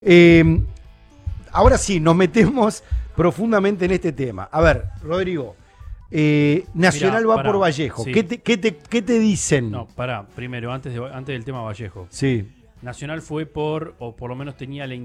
Eh, ahora sí, nos metemos profundamente en este tema. A ver, Rodrigo, Nacional Mirá, va pará, por Vallejo. sí. ¿Qué te dicen? No, pará, primero, antes del tema Vallejo. Sí. Nacional fue o por lo menos tenía la